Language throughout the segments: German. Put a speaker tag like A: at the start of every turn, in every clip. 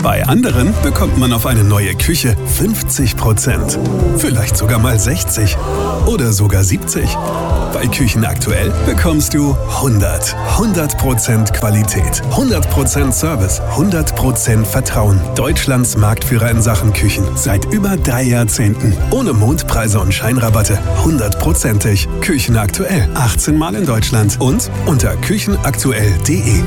A: Bei anderen bekommt man auf eine neue Küche 50%. Vielleicht sogar mal 60% oder sogar 70%. Bei Küchen aktuell bekommst du 100% Qualität, 100% Service, 100% Vertrauen. Deutschlands Marktführer in Sachen Küchen seit über 3 Jahrzehnten. Ohne Mondpreise und Scheinrabatte, 100%ig. Küchen aktuell, 18 Mal in Deutschland und unter küchenaktuell.de.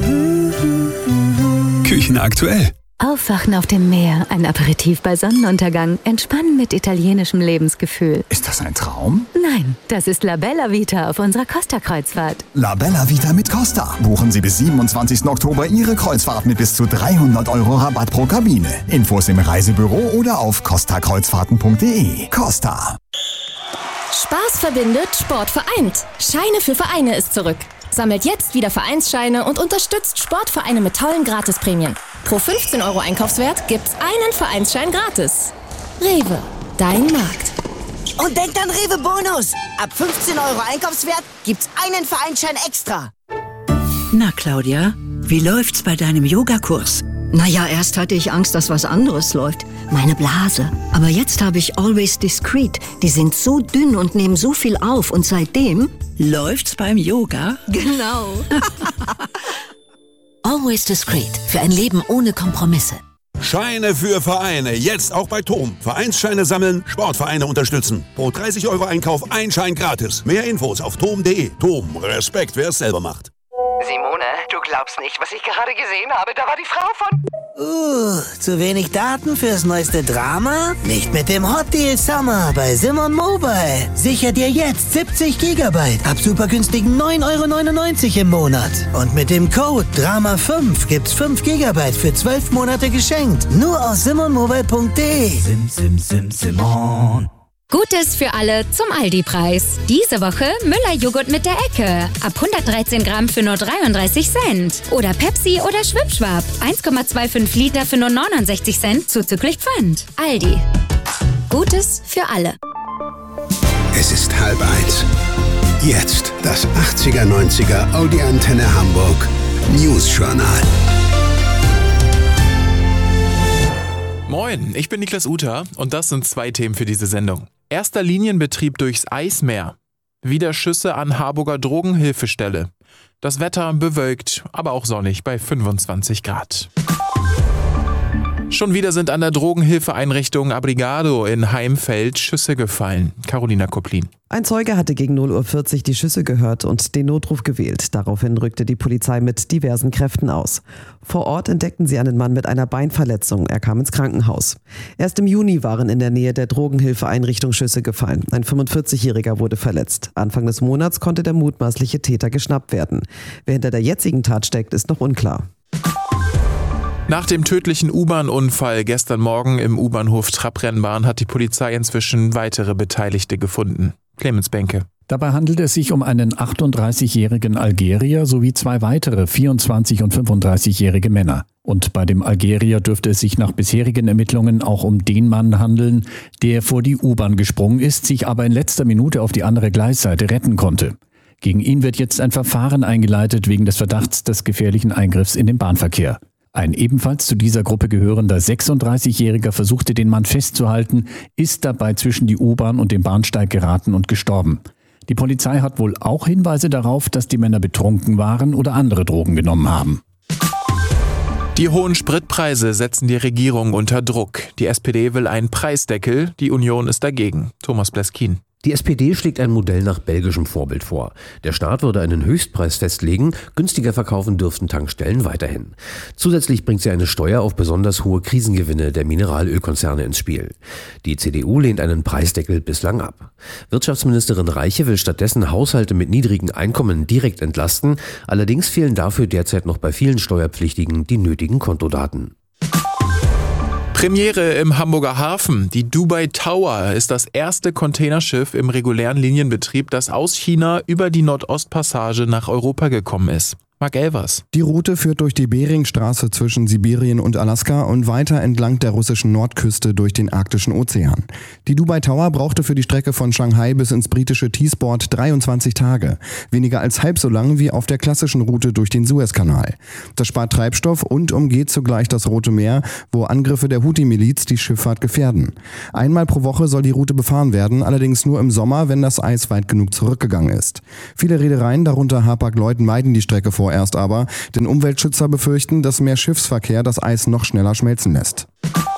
A: Küchen aktuell.
B: Aufwachen auf dem Meer, ein Aperitif bei Sonnenuntergang, entspannen mit italienischem Lebensgefühl.
C: Ist das ein Traum?
B: Nein, das ist La Bella Vita auf unserer Costa-Kreuzfahrt.
C: La Bella Vita mit Costa. Buchen Sie bis 27. Oktober Ihre Kreuzfahrt mit bis zu 300 € Rabatt pro Kabine. Infos im Reisebüro oder auf costakreuzfahrten.de. Costa.
D: Spaß verbindet, Sport vereint. Scheine für Vereine ist zurück. Sammelt jetzt wieder Vereinsscheine und unterstützt Sportvereine mit tollen Gratisprämien. Pro 15 € Einkaufswert gibt's einen Vereinsschein gratis. Rewe, dein Markt.
E: Und denkt an Rewe Bonus. Ab 15 € Einkaufswert gibt's einen Vereinsschein extra.
F: Na Claudia, wie läuft's bei deinem Yogakurs?
G: Naja, erst hatte ich Angst, dass was anderes läuft. Meine Blase. Aber jetzt habe ich Always Discreet. Die sind so dünn und nehmen so viel auf. Und seitdem...
F: Läuft's beim Yoga?
G: Genau.
H: Always Discreet. Für ein Leben ohne Kompromisse.
I: Scheine für Vereine. Jetzt auch bei TOM. Vereinsscheine sammeln, Sportvereine unterstützen. Pro 30 € Einkauf ein Schein gratis. Mehr Infos auf tom.de. TOM. Respekt, wer es selber macht.
J: Simone, du glaubst nicht, was ich gerade gesehen habe. Da war die Frau von...
E: Zu wenig Daten fürs neueste Drama? Nicht mit dem Hot Deal Summer bei Simon Mobile. Sicher dir jetzt 70 GB ab super günstigen 9,99 € im Monat. Und mit dem Code DRAMA5 gibt's 5 GB für 12 Monate geschenkt. Nur aus simonmobile.de.
C: Simon.
D: Gutes für alle zum Aldi-Preis. Diese Woche Müller-Joghurt mit der Ecke. Ab 113 Gramm für nur 33 Cent. Oder Pepsi oder Schwipschwap. 1,25 Liter für nur 69 Cent zuzüglich Pfand. Aldi. Gutes für alle.
K: Es ist 12:30. Jetzt das 80er-90er Audi Antenne Hamburg News-Journal.
L: Moin, ich bin Niklas Uter und das sind 2 Themen für diese Sendung. Erster Linienbetrieb durchs Eismeer. Wieder Schüsse an Harburger Drogenhilfestelle. Das Wetter bewölkt, aber auch sonnig bei 25 Grad. Schon wieder sind an der Drogenhilfeeinrichtung Abrigado in Heimfeld Schüsse gefallen. Carolina Koplin.
M: Ein Zeuge hatte gegen 0:40 Uhr die Schüsse gehört und den Notruf gewählt. Daraufhin rückte die Polizei mit diversen Kräften aus. Vor Ort entdeckten sie einen Mann mit einer Beinverletzung. Er kam ins Krankenhaus. Erst im Juni waren in der Nähe der Drogenhilfeeinrichtung Schüsse gefallen. Ein 45-Jähriger wurde verletzt. Anfang des Monats konnte der mutmaßliche Täter geschnappt werden. Wer hinter der jetzigen Tat steckt, ist noch unklar.
L: Nach dem tödlichen U-Bahn-Unfall gestern Morgen im U-Bahnhof Trabrennbahn hat die Polizei inzwischen weitere Beteiligte gefunden. Clemens Benke.
N: Dabei handelt es sich um einen 38-jährigen Algerier sowie 2 weitere 24- und 35-jährige Männer. Und bei dem Algerier dürfte es sich nach bisherigen Ermittlungen auch um den Mann handeln, der vor die U-Bahn gesprungen ist, sich aber in letzter Minute auf die andere Gleisseite retten konnte. Gegen ihn wird jetzt ein Verfahren eingeleitet wegen des Verdachts des gefährlichen Eingriffs in den Bahnverkehr. Ein ebenfalls zu dieser Gruppe gehörender 36-Jähriger versuchte den Mann festzuhalten, ist dabei zwischen die U-Bahn und den Bahnsteig geraten und gestorben. Die Polizei hat wohl auch Hinweise darauf, dass die Männer betrunken waren oder andere Drogen genommen haben.
L: Die hohen Spritpreise setzen die Regierung unter Druck. Die SPD will einen Preisdeckel, die Union ist dagegen. Thomas Bleskin.
O: Die SPD schlägt ein Modell nach belgischem Vorbild vor. Der Staat würde einen Höchstpreis festlegen, günstiger verkaufen dürften Tankstellen weiterhin. Zusätzlich bringt sie eine Steuer auf besonders hohe Krisengewinne der Mineralölkonzerne ins Spiel. Die CDU lehnt einen Preisdeckel bislang ab. Wirtschaftsministerin Reiche will stattdessen Haushalte mit niedrigen Einkommen direkt entlasten, allerdings fehlen dafür derzeit noch bei vielen Steuerpflichtigen die nötigen Kontodaten.
L: Premiere im Hamburger Hafen. Die Dubai Tower ist das erste Containerschiff im regulären Linienbetrieb, das aus China über die Nordostpassage nach Europa gekommen ist. Marc Elvers.
P: Die Route führt durch die Beringstraße zwischen Sibirien und Alaska und weiter entlang der russischen Nordküste durch den Arktischen Ozean. Die Dubai Tower brauchte für die Strecke von Shanghai bis ins britische T-Sport 23 Tage. Weniger als halb so lang wie auf der klassischen Route durch den Suezkanal. Das spart Treibstoff und umgeht zugleich das Rote Meer, wo Angriffe der Houthi-Miliz die Schifffahrt gefährden. Einmal pro Woche soll die Route befahren werden, allerdings nur im Sommer, wenn das Eis weit genug zurückgegangen ist. Viele Reedereien, darunter Hapag-Lloyd, meiden die Strecke vorerst aber, denn Umweltschützer befürchten, dass mehr Schiffsverkehr das Eis noch schneller schmelzen lässt.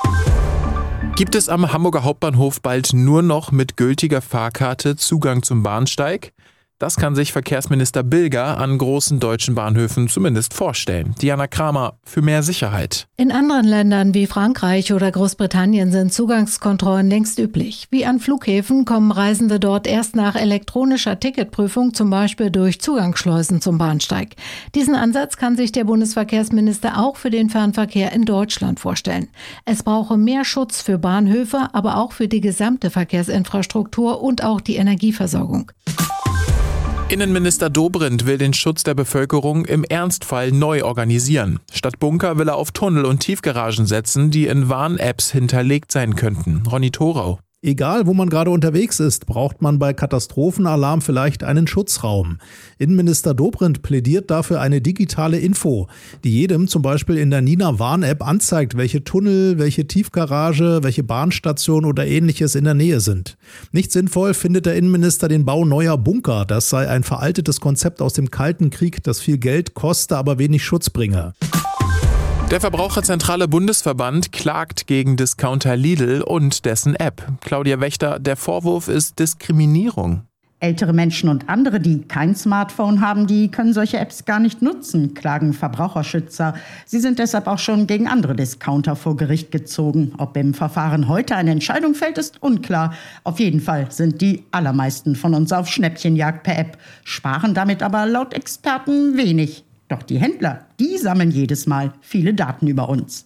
L: Gibt es am Hamburger Hauptbahnhof bald nur noch mit gültiger Fahrkarte Zugang zum Bahnsteig? Das kann sich Verkehrsminister Bilger an großen deutschen Bahnhöfen zumindest vorstellen. Diana Kramer für mehr Sicherheit.
Q: In anderen Ländern wie Frankreich oder Großbritannien sind Zugangskontrollen längst üblich. Wie an Flughäfen kommen Reisende dort erst nach elektronischer Ticketprüfung, zum Beispiel durch Zugangsschleusen zum Bahnsteig. Diesen Ansatz kann sich der Bundesverkehrsminister auch für den Fernverkehr in Deutschland vorstellen. Es brauche mehr Schutz für Bahnhöfe, aber auch für die gesamte Verkehrsinfrastruktur und auch die Energieversorgung.
L: Innenminister Dobrindt will den Schutz der Bevölkerung im Ernstfall neu organisieren. Statt Bunker will er auf Tunnel und Tiefgaragen setzen, die in Warn-Apps hinterlegt sein könnten. Ronny Thorau.
R: Egal, wo man gerade unterwegs ist, braucht man bei Katastrophenalarm vielleicht einen Schutzraum. Innenminister Dobrindt plädiert dafür eine digitale Info, die jedem zum Beispiel in der Nina-Warn-App anzeigt, welche Tunnel, welche Tiefgarage, welche Bahnstation oder ähnliches in der Nähe sind. Nicht sinnvoll findet der Innenminister den Bau neuer Bunker. Das sei ein veraltetes Konzept aus dem Kalten Krieg, das viel Geld koste, aber wenig Schutz bringe.
L: Der Verbraucherzentrale Bundesverband klagt gegen Discounter Lidl und dessen App. Claudia Wächter, der Vorwurf ist Diskriminierung.
S: Ältere Menschen und andere, die kein Smartphone haben, die können solche Apps gar nicht nutzen, klagen Verbraucherschützer. Sie sind deshalb auch schon gegen andere Discounter vor Gericht gezogen. Ob im Verfahren heute eine Entscheidung fällt, ist unklar. Auf jeden Fall sind die allermeisten von uns auf Schnäppchenjagd per App, sparen damit aber laut Experten wenig. Doch die Händler, die sammeln jedes Mal viele Daten über uns.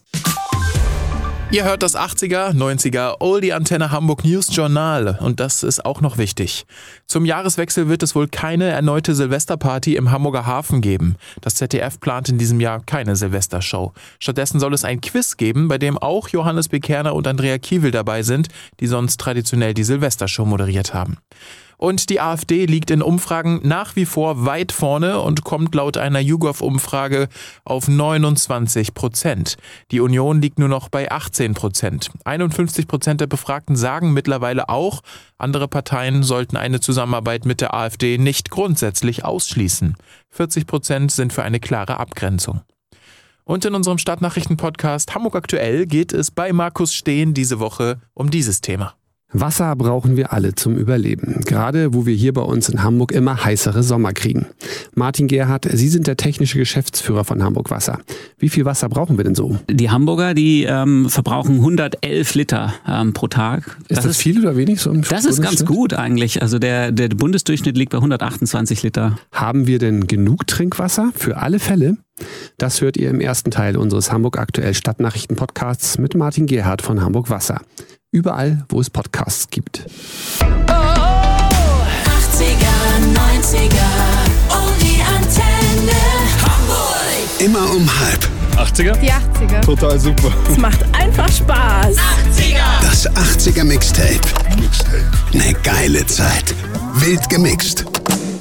L: Ihr hört das 80er, 90er Oldie Antenne Hamburg News Journal und das ist auch noch wichtig. Zum Jahreswechsel wird es wohl keine erneute Silvesterparty im Hamburger Hafen geben. Das ZDF plant in diesem Jahr keine Silvestershow. Stattdessen soll es ein Quiz geben, bei dem auch Johannes B. Kerner und Andrea Kiewel dabei sind, die sonst traditionell die Silvestershow moderiert haben. Und die AfD liegt in Umfragen nach wie vor weit vorne und kommt laut einer YouGov-Umfrage auf 29%. Die Union liegt nur noch bei 18%. 51% der Befragten sagen mittlerweile auch, andere Parteien sollten eine Zusammenarbeit mit der AfD nicht grundsätzlich ausschließen. 40% sind für eine klare Abgrenzung. Und in unserem Stadtnachrichten-Podcast Hamburg aktuell geht es bei Markus Steen diese Woche um dieses Thema.
T: Wasser brauchen wir alle zum Überleben, gerade wo wir hier bei uns in Hamburg immer heißere Sommer kriegen. Martin Gerhardt, Sie sind der technische Geschäftsführer von Hamburg Wasser. Wie viel Wasser brauchen wir denn so?
U: Die Hamburger, die verbrauchen 111 Liter pro Tag.
T: Ist das viel oder wenig? So
U: das ist ganz gut eigentlich. Also der Bundesdurchschnitt liegt bei 128 Liter.
T: Haben wir denn genug Trinkwasser für alle Fälle? Das hört ihr im ersten Teil unseres Hamburg aktuell Stadtnachrichten-Podcasts mit Martin Gerhardt von Hamburg Wasser. Überall, wo es Podcasts gibt.
V: 80er, 90er, Oldie Antenne Hamburg.
K: Immer um 7:30.
W: 80er?
V: Die 80er.
W: Total super.
V: Es macht einfach Spaß. 80er.
K: Das 80er Mixtape. Eine geile Zeit. Wild gemixt.